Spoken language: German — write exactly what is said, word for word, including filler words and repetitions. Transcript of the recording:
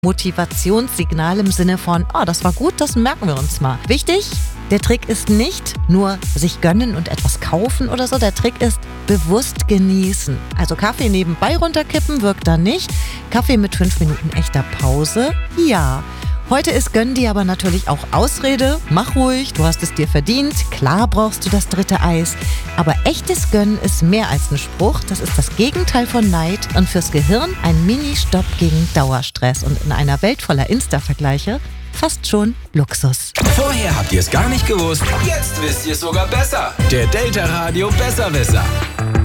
Motivationssignal im Sinne von, oh, das war gut, das merken wir uns mal. Wichtig, der Trick ist nicht nur sich gönnen und etwas kaufen oder so. Der Trick ist bewusst genießen. Also Kaffee nebenbei runterkippen wirkt da nicht. Kaffee mit fünf Minuten echter Pause, ja. Heute ist Gönn dir aber natürlich auch Ausrede. Mach ruhig, du hast es dir verdient. Klar brauchst du das dritte Eis. Aber echtes Gönnen ist mehr als ein Spruch. Das ist das Gegenteil von Neid und fürs Gehirn ein Mini-Stopp gegen Dauerstress. Und in einer Welt voller Insta-Vergleiche fast schon Luxus. Vorher habt ihr es gar nicht gewusst. Jetzt wisst ihr es sogar besser. Der Delta Radio Besserwisser.